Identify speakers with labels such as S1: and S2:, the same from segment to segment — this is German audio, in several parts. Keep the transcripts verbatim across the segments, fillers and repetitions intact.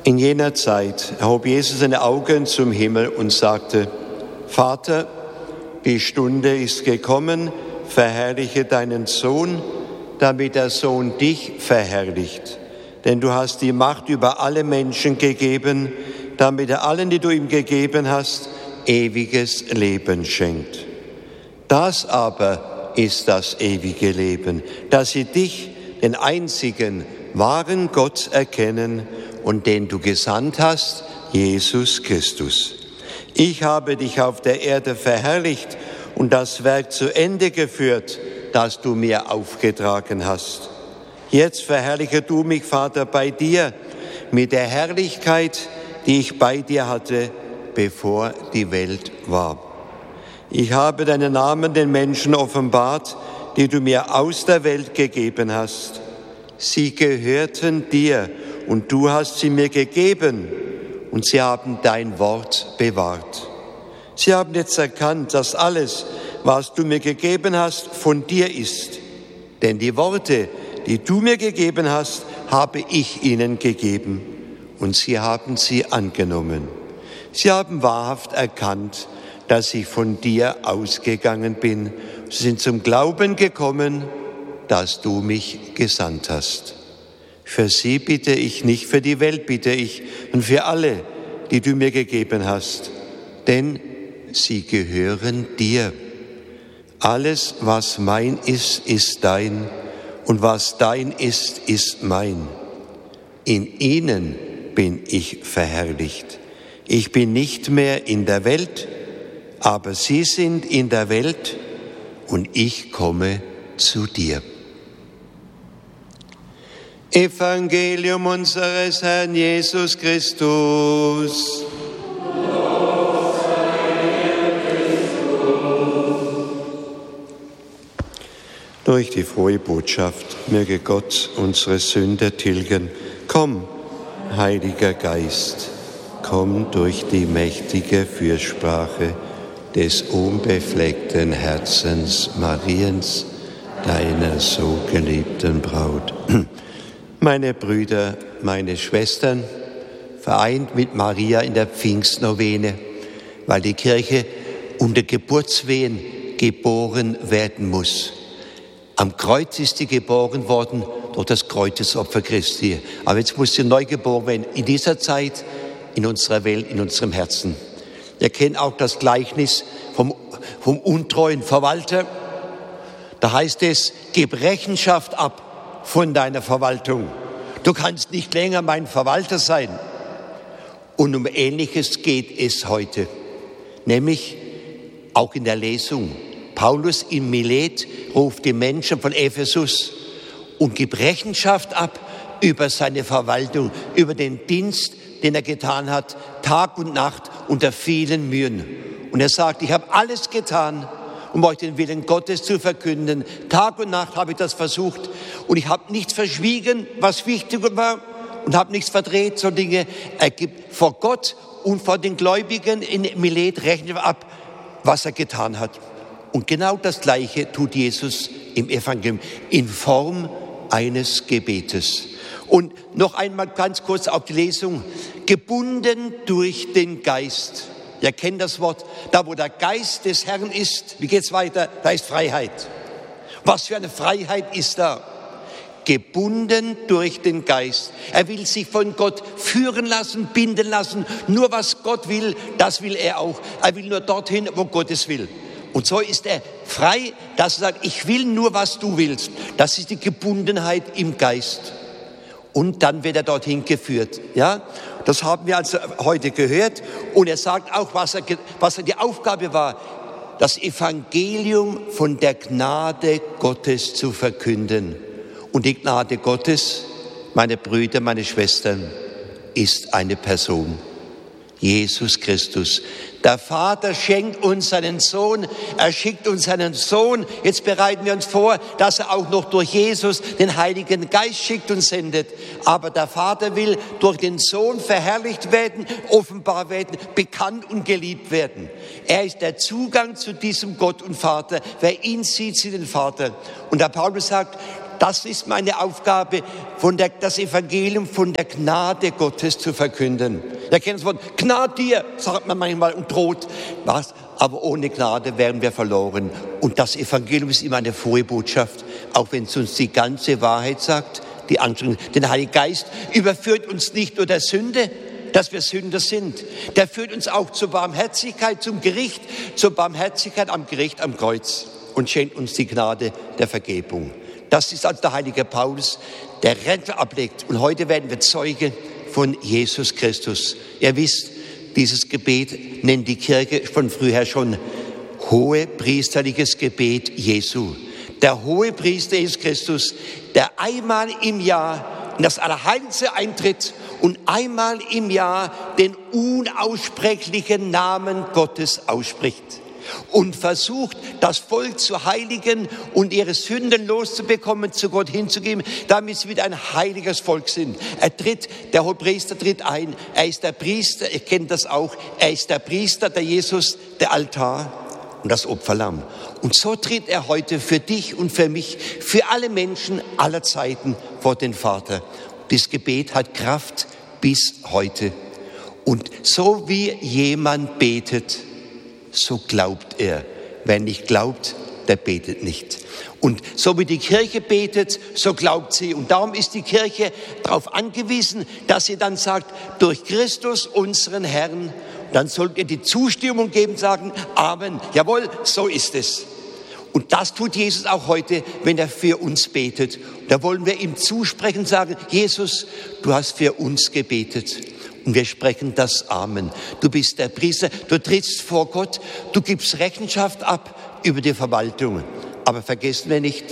S1: In jener Zeit erhob Jesus seine Augen zum Himmel und sagte: Vater, die Stunde ist gekommen, verherrliche deinen Sohn, damit der Sohn dich verherrlicht. Denn du hast die Macht über alle Menschen gegeben, damit er allen, die du ihm gegeben hast, ewiges Leben schenkt. Das aber ist das ewige Leben, dass sie dich, den einzigen wahren Gott, erkennen und den du gesandt hast, Jesus Christus. Ich habe dich auf der Erde verherrlicht und das Werk zu Ende geführt, das du mir aufgetragen hast. Jetzt verherrliche du mich, Vater, bei dir mit der Herrlichkeit, die ich bei dir hatte, bevor die Welt war. Ich habe deinen Namen den Menschen offenbart, die du mir aus der Welt gegeben hast. Sie gehörten dir und du hast sie mir gegeben und sie haben dein Wort bewahrt. Sie haben jetzt erkannt, dass alles, was du mir gegeben hast, von dir ist. Denn die Worte, die du mir gegeben hast, habe ich ihnen gegeben und sie haben sie angenommen. Sie haben wahrhaft erkannt, dass ich von dir ausgegangen bin. Sie sind zum Glauben gekommen, dass du mich gesandt hast. Für sie bitte ich, nicht für die Welt bitte ich, und für alle, die du mir gegeben hast, denn sie gehören dir. Alles, was mein ist, ist dein, und was dein ist, ist mein. In ihnen bin ich verherrlicht. Ich bin nicht mehr in der Welt, aber sie sind in der Welt und ich komme zu dir. Evangelium unseres Herrn Jesus Christus. Durch die frohe Botschaft möge Gott unsere Sünde tilgen. Komm, Heiliger Geist, komm durch die mächtige Fürsprache des unbefleckten Herzens Mariens, deiner so geliebten Braut. Meine Brüder, meine Schwestern, vereint mit Maria in der Pfingstnovene, weil die Kirche unter Geburtswehen geboren werden muss. Am Kreuz ist sie geboren worden durch das Kreuzesopfer Christi. Aber jetzt muss sie neu geboren werden, in dieser Zeit, in unserer Welt, in unserem Herzen. Wir kennen auch das Gleichnis vom, vom untreuen Verwalter. Da heißt es, gib Rechenschaft ab von deiner Verwaltung. Du kannst nicht länger mein Verwalter sein. Und um Ähnliches geht es heute. Nämlich auch in der Lesung. Paulus in Milet ruft die Menschen von Ephesus und gibt Rechenschaft ab über seine Verwaltung, über den Dienst, den er getan hat, Tag und Nacht unter vielen Mühen. Und er sagt, ich habe alles getan, um euch den Willen Gottes zu verkünden. Tag und Nacht habe ich das versucht und ich habe nichts verschwiegen, was wichtig war, und habe nichts verdreht, so Dinge. Er gibt vor Gott und vor den Gläubigen in Milet Rechenschaft ab, was er getan hat. Und genau das Gleiche tut Jesus im Evangelium in Form eines Gebetes. Und noch einmal ganz kurz auf die Lesung. Gebunden durch den Geist. Ihr kennt das Wort. Da, wo der Geist des Herrn ist, wie geht's weiter? Da ist Freiheit. Was für eine Freiheit ist da? Gebunden durch den Geist. Er will sich von Gott führen lassen, binden lassen. Nur was Gott will, das will er auch. Er will nur dorthin, wo Gott es will. Und so ist er frei, dass er sagt, ich will nur, was du willst. Das ist die Gebundenheit im Geist. Und dann wird er dorthin geführt. Ja, das haben wir also heute gehört. Und er sagt auch, was er, was er die Aufgabe war, das Evangelium von der Gnade Gottes zu verkünden. Und die Gnade Gottes, meine Brüder, meine Schwestern, ist eine Person. Jesus Christus. Der Vater schenkt uns seinen Sohn, er schickt uns seinen Sohn. Jetzt bereiten wir uns vor, dass er auch noch durch Jesus den Heiligen Geist schickt und sendet. Aber der Vater will durch den Sohn verherrlicht werden, offenbar werden, bekannt und geliebt werden. Er ist der Zugang zu diesem Gott und Vater. Wer ihn sieht, sieht den Vater. Und der Paulus sagt, das ist meine Aufgabe, von der, das Evangelium von der Gnade Gottes zu verkünden. Ihr kennt das Wort, Gnade dir, sagt man manchmal und droht. Was? Aber ohne Gnade wären wir verloren. Und das Evangelium ist immer eine frohe Botschaft, auch wenn es uns die ganze Wahrheit sagt, die Anstrengung. Der Heilige Geist überführt uns nicht nur der Sünde, dass wir Sünder sind. Der führt uns auch zur Barmherzigkeit, zum Gericht, zur Barmherzigkeit am Gericht am Kreuz und schenkt uns die Gnade der Vergebung. Das ist also der heilige Paulus, der Rente ablegt. Und heute werden wir Zeuge von Jesus Christus. Ihr wisst, dieses Gebet nennt die Kirche von früher schon hohe priesterliches Gebet Jesu. Der hohe Priester Jesus Christus, der einmal im Jahr in das Allerheiligste eintritt und einmal im Jahr den unaussprechlichen Namen Gottes ausspricht und versucht, das Volk zu heiligen und ihre Sünden loszubekommen, zu Gott hinzugeben, damit sie wieder ein heiliges Volk sind. Er tritt, der Hohepriester tritt ein, er ist der Priester, ihr kennt das auch, er ist der Priester, der Jesus, der Altar und das Opferlamm. Und so tritt er heute für dich und für mich, für alle Menschen aller Zeiten vor den Vater. Das Gebet hat Kraft bis heute. Und so wie jemand betet, so glaubt er. Wer nicht glaubt, der betet nicht. Und so wie die Kirche betet, so glaubt sie. Und darum ist die Kirche darauf angewiesen, dass sie dann sagt, durch Christus, unseren Herrn, dann sollt ihr die Zustimmung geben, sagen, Amen. Jawohl, so ist es. Und das tut Jesus auch heute, wenn er für uns betet. Da wollen wir ihm zusprechen, sagen, Jesus, du hast für uns gebetet. Und wir sprechen das Amen. Du bist der Priester, du trittst vor Gott, du gibst Rechenschaft ab über die Verwaltung. Aber vergessen wir nicht,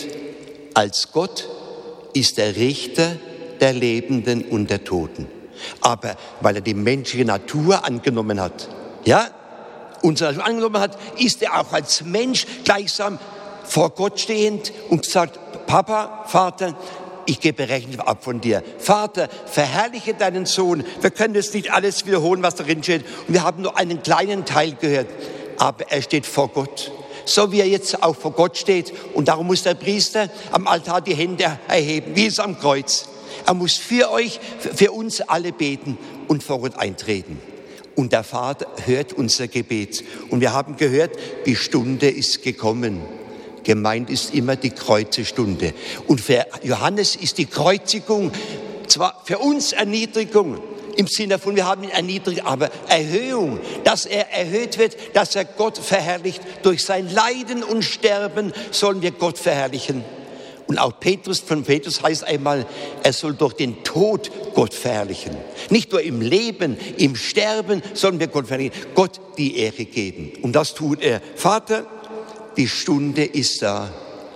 S1: als Gott ist der Richter der Lebenden und der Toten. Aber weil er die menschliche Natur angenommen hat, ja, unsere Natur angenommen hat, ist er auch als Mensch gleichsam vor Gott stehend und sagt, Papa, Vater, ich gebe Rechenschaft ab von dir. Vater, verherrliche deinen Sohn. Wir können jetzt nicht alles wiederholen, was darin steht. Und wir haben nur einen kleinen Teil gehört. Aber er steht vor Gott. So wie er jetzt auch vor Gott steht. Und darum muss der Priester am Altar die Hände erheben, wie es am Kreuz. Er muss für euch, für uns alle beten und vor Gott eintreten. Und der Vater hört unser Gebet. Und wir haben gehört, die Stunde ist gekommen. Gemeint ist immer die Kreuzestunde. Und für Johannes ist die Kreuzigung zwar für uns Erniedrigung, im Sinne von, wir haben ihn erniedrigt, aber Erhöhung, dass er erhöht wird, dass er Gott verherrlicht. Durch sein Leiden und Sterben sollen wir Gott verherrlichen. Und auch Petrus, von Petrus heißt einmal, er soll durch den Tod Gott verherrlichen. Nicht nur im Leben, im Sterben sollen wir Gott verherrlichen, Gott die Ehre geben. Und das tut er. Vater, die Stunde ist da.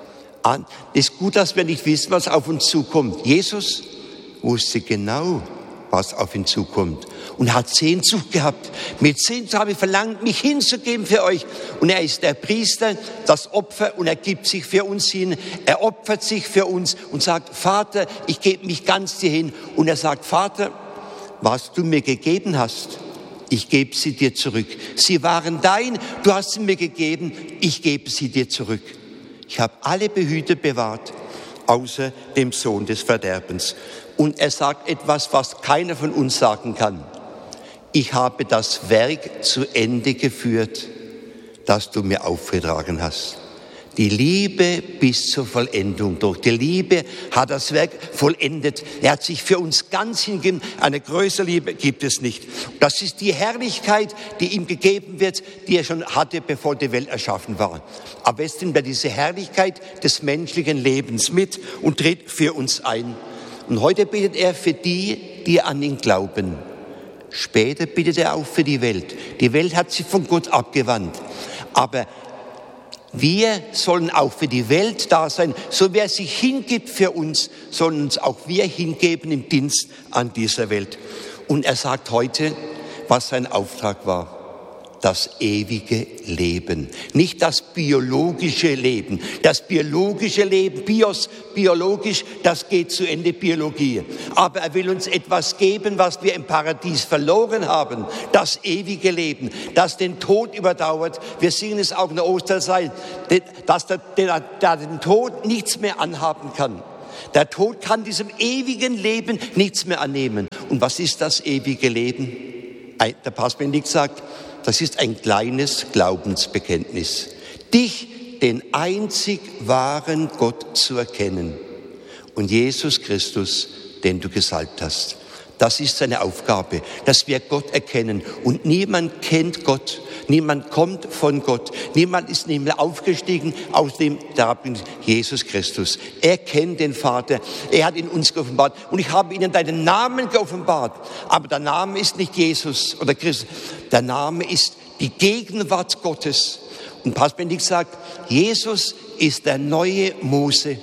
S1: Es ist gut, dass wir nicht wissen, was auf uns zukommt. Jesus wusste genau, was auf ihn zukommt und hat Sehnsucht gehabt. Mit Sehnsucht habe ich verlangt, mich hinzugeben für euch. Und er ist der Priester, das Opfer, und er gibt sich für uns hin. Er opfert sich für uns und sagt, Vater, ich gebe mich ganz dir hin. Und er sagt, Vater, was du mir gegeben hast, ich gebe sie dir zurück. Sie waren dein, du hast sie mir gegeben, ich gebe sie dir zurück. Ich habe alle behütet bewahrt, außer dem Sohn des Verderbens. Und er sagt etwas, was keiner von uns sagen kann. Ich habe das Werk zu Ende geführt, das du mir aufgetragen hast. Die Liebe bis zur Vollendung. Durch die Liebe hat das Werk vollendet. Er hat sich für uns ganz hingegeben. Eine größere Liebe gibt es nicht. Das ist die Herrlichkeit, die ihm gegeben wird, die er schon hatte, bevor die Welt erschaffen war. Aber jetzt nimmt er diese Herrlichkeit des menschlichen Lebens mit und tritt für uns ein. Und heute bittet er für die, die an ihn glauben. Später bittet er auch für die Welt. Die Welt hat sich von Gott abgewandt. Aber wir sollen auch für die Welt da sein. So wer sich hingibt für uns, sollen uns auch wir hingeben im Dienst an dieser Welt. Und er sagt heute, was sein Auftrag war. Das ewige Leben. Nicht das biologische Leben. Das biologische Leben, Bios, biologisch, das geht zu Ende, Biologie. Aber er will uns etwas geben, was wir im Paradies verloren haben. Das ewige Leben, das den Tod überdauert. Wir singen es auch in der Osterzeit, dass der, der, der den Tod nichts mehr anhaben kann. Der Tod kann diesem ewigen Leben nichts mehr annehmen. Und was ist das ewige Leben? Der Papst Benedikt sagt, das ist ein kleines Glaubensbekenntnis. Dich, den einzig wahren Gott, zu erkennen und Jesus Christus, den du gesalbt hast. Das ist seine Aufgabe, dass wir Gott erkennen. Und niemand kennt Gott, niemand kommt von Gott, niemand ist nicht mehr aufgestiegen aus dem Grab, Jesus Christus. Er kennt den Vater, er hat ihn uns geoffenbart. Und ich habe ihnen deinen Namen geoffenbart. Aber der Name ist nicht Jesus oder Christus, der Name ist die Gegenwart Gottes. Und Papst Benedikt sagt, Jesus ist der neue Mose,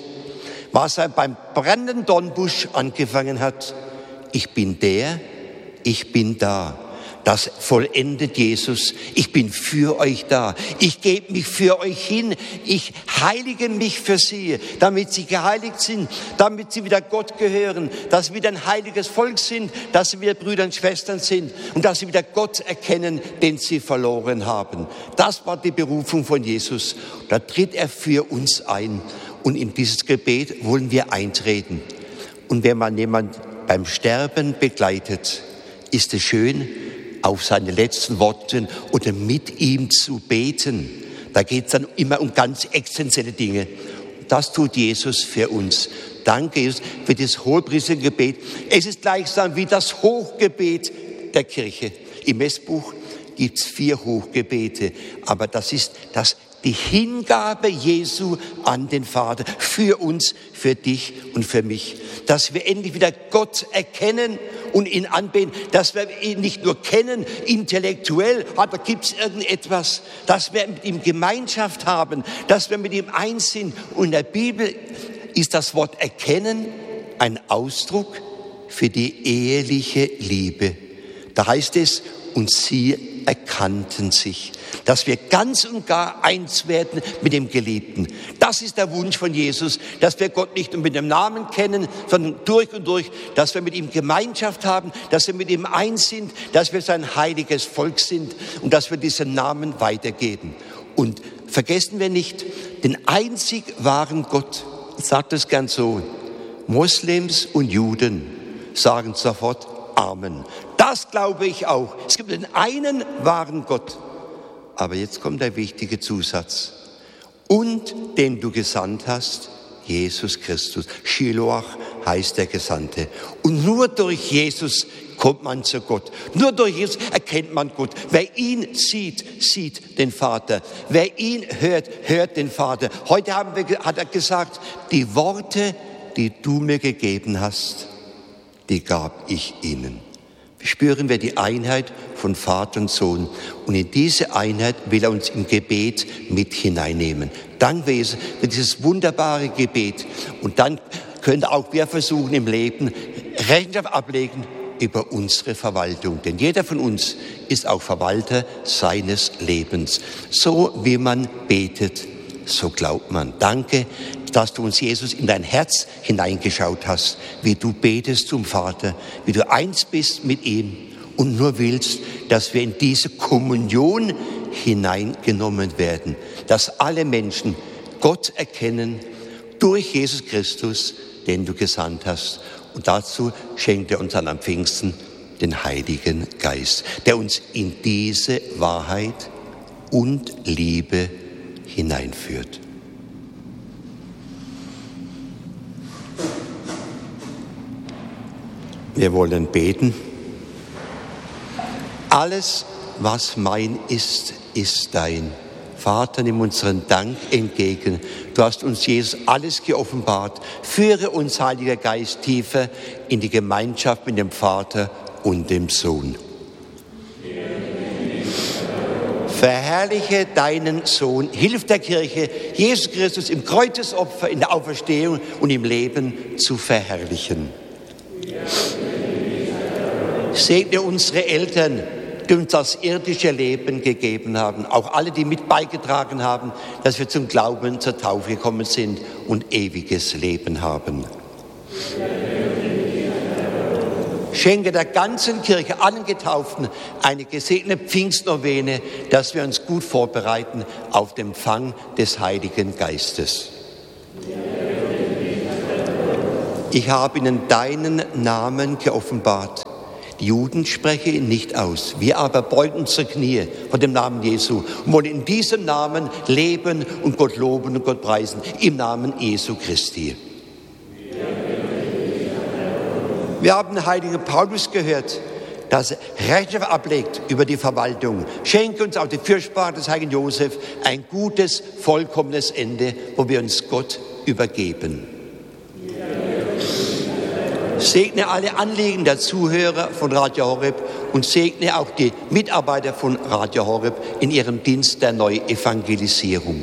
S1: was er beim brennenden Dornbusch angefangen hat. Ich bin der, ich bin da. Das vollendet Jesus. Ich bin für euch da. Ich gebe mich für euch hin. Ich heilige mich für sie, damit sie geheiligt sind, damit sie wieder Gott gehören, dass sie wieder ein heiliges Volk sind, dass sie wieder Brüder und Schwestern sind und dass sie wieder Gott erkennen, den sie verloren haben. Das war die Berufung von Jesus. Da tritt er für uns ein. Und in dieses Gebet wollen wir eintreten. Und wenn man jemanden beim Sterben begleitet, ist es schön, auf seine letzten Worte oder mit ihm zu beten. Da geht es dann immer um ganz existenzielle Dinge. Das tut Jesus für uns. Danke, Jesus, für das hohepriesterliche Gebet. Es ist gleichsam wie das Hochgebet der Kirche. Im Messbuch gibt es vier Hochgebete, aber das ist das die Hingabe Jesu an den Vater, für uns, für dich und für mich. Dass wir endlich wieder Gott erkennen und ihn anbeten, dass wir ihn nicht nur kennen, intellektuell, da gibt es irgendetwas, dass wir mit ihm Gemeinschaft haben, dass wir mit ihm eins sind. Und in der Bibel ist das Wort erkennen ein Ausdruck für die eheliche Liebe. Da heißt es, und sie erkannten sich, dass wir ganz und gar eins werden mit dem Geliebten. Das ist der Wunsch von Jesus, dass wir Gott nicht nur mit dem Namen kennen, sondern durch und durch, dass wir mit ihm Gemeinschaft haben, dass wir mit ihm eins sind, dass wir sein heiliges Volk sind und dass wir diesen Namen weitergeben. Und vergessen wir nicht, den einzig wahren Gott, ich sage das gern so, Moslems und Juden sagen sofort Amen. Das glaube ich auch. Es gibt den einen wahren Gott. Aber jetzt kommt der wichtige Zusatz. Und den du gesandt hast, Jesus Christus. Shiloach heißt der Gesandte. Und nur durch Jesus kommt man zu Gott. Nur durch Jesus erkennt man Gott. Wer ihn sieht, sieht den Vater. Wer ihn hört, hört den Vater. Heute haben wir, hat er gesagt, die Worte, die du mir gegeben hast, die gab ich ihnen. Spüren wir die Einheit von Vater und Sohn. Und in diese Einheit will er uns im Gebet mit hineinnehmen. Danke, Jesus, für dieses wunderbare Gebet. Und dann können auch wir versuchen, im Leben Rechenschaft ablegen über unsere Verwaltung. Denn jeder von uns ist auch Verwalter seines Lebens. So wie man betet, so glaubt man. Danke, dass du uns, Jesus, in dein Herz hineingeschaut hast, wie du betest zum Vater, wie du eins bist mit ihm und nur willst, dass wir in diese Kommunion hineingenommen werden, dass alle Menschen Gott erkennen durch Jesus Christus, den du gesandt hast. Und dazu schenkt er uns dann am Pfingsten den Heiligen Geist, der uns in diese Wahrheit und Liebe hineinführt. Wir wollen beten. Alles, was mein ist, ist dein. Vater, nimm unseren Dank entgegen. Du hast uns, Jesus, alles geoffenbart. Führe uns, Heiliger Geist, tiefer in die Gemeinschaft mit dem Vater und dem Sohn. Verherrliche deinen Sohn, hilf der Kirche, Jesus Christus im Kreuzesopfer, in der Auferstehung und im Leben zu verherrlichen. Segne unsere Eltern, die uns das irdische Leben gegeben haben, auch alle, die mit beigetragen haben, dass wir zum Glauben, zur Taufe gekommen sind und ewiges Leben haben. Schenke der ganzen Kirche, allen Getauften, eine gesegnete Pfingstnovene, dass wir uns gut vorbereiten auf den Empfang des Heiligen Geistes. Ich habe ihnen deinen Namen geoffenbart. Die Juden sprechen ihn nicht aus. Wir aber beugen unsere Knie vor dem Namen Jesu und wollen in diesem Namen leben und Gott loben und Gott preisen. Im Namen Jesu Christi. Wir haben den heiligen Paulus gehört, dass er Rechenschaft ablegt über die Verwaltung. Schenke uns auch die Fürsprache des heiligen Josef ein gutes, vollkommenes Ende, wo wir uns Gott übergeben. Segne alle Anliegen der Zuhörer von Radio Horeb und segne auch die Mitarbeiter von Radio Horeb in ihrem Dienst der Neuevangelisierung.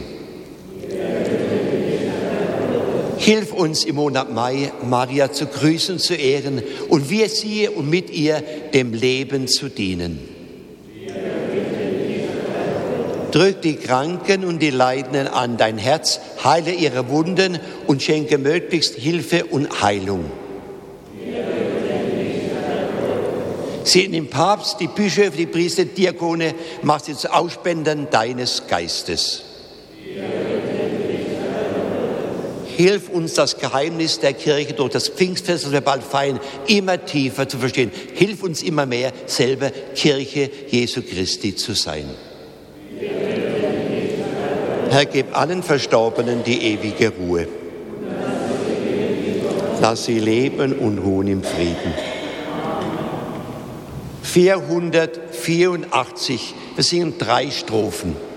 S1: Hilf uns im Monat Mai, Maria zu grüßen, zu ehren und wir sie und mit ihr dem Leben zu dienen. Drück die Kranken und die Leidenden an dein Herz, heile ihre Wunden und schenke möglichst Hilfe und Heilung. Segne den Papst, die Bischöfe, die Priester, die Diakone, mach sie zu Ausspendern deines Geistes. Hilf uns, das Geheimnis der Kirche durch das Pfingstfest, das wir bald feiern, immer tiefer zu verstehen. Hilf uns immer mehr, selber Kirche Jesu Christi zu sein. Herr, gib allen Verstorbenen die ewige Ruhe. Lass sie leben und ruhen im Frieden. vierhundertvierundachtzig, wir singen drei Strophen.